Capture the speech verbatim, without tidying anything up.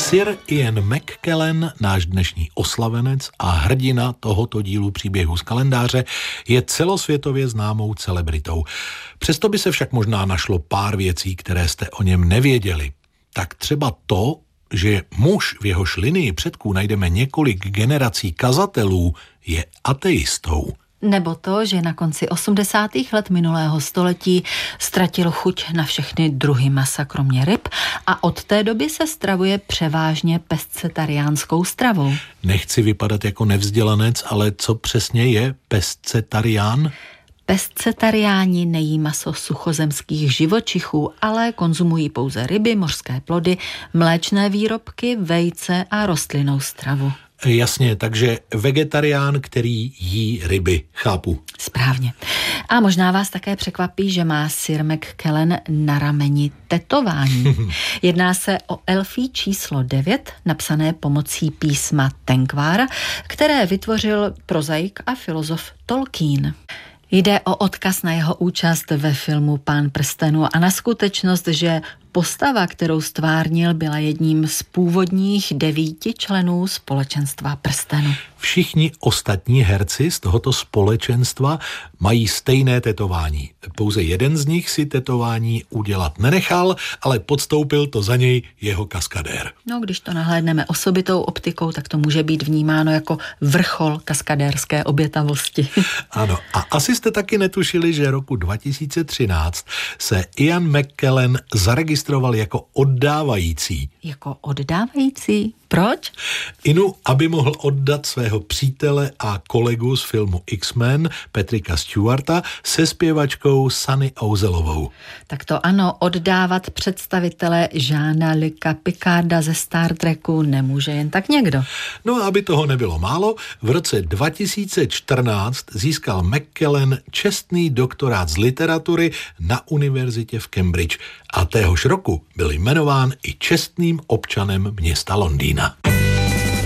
Sir Ian McKellen, náš dnešní oslavenec a hrdina tohoto dílu Příběhů z kalendáře, je celosvětově známou celebritou. Přesto by se však možná našlo pár věcí, které jste o něm nevěděli. Tak třeba to, že muž, v jehož linii předků najdeme několik generací kazatelů, je ateistou. Nebo to, že na konci osmdesátých let minulého století ztratil chuť na všechny druhy masa kromě ryb a od té doby se stravuje převážně pescetariánskou stravou. Nechci vypadat jako nevzdělanec, ale co přesně je pescetarián? Pescetariáni nejí maso suchozemských živočichů, ale konzumují pouze ryby, mořské plody, mléčné výrobky, vejce a rostlinnou stravu. Jasně, takže vegetarián, který jí ryby, chápu. Správně. A možná vás také překvapí, že má Sir McKellen na rameni tetování. Jedná se o elfí číslo devět, napsané pomocí písma Tengwar, které vytvořil prozaik a filozof Tolkien. Jde o odkaz na jeho účast ve filmu Pán prstenů a na skutečnost, že postava, kterou stvárnil, byla jedním z původních devíti členů společenstva prstenů. Všichni ostatní herci z tohoto společenstva mají stejné tetování. Pouze jeden z nich si tetování udělat nenechal, ale podstoupil to za něj jeho kaskadér. No, když to nahlédneme osobitou optikou, tak to může být vnímáno jako vrchol kaskadérské obětavosti. Ano, a asi jste taky netušili, že roku dva tisíce třináct se Ian McKellen zaregistroval jako oddávající. Jako oddávající? Proč? Inu, aby mohl oddat svého přítele a kolegu z filmu X-Men, Patricka Stewarta, se zpěvačkou Sunny Ouzellovou. Tak to ano, oddávat představitele Jeana Luca Picarda ze Star Treku nemůže jen tak někdo. No a aby toho nebylo málo, v roce dva tisíce čtrnáct získal McKellen čestný doktorát z literatury na univerzitě v Cambridge a téhož roku byl jmenován i čestným občanem města Londýna.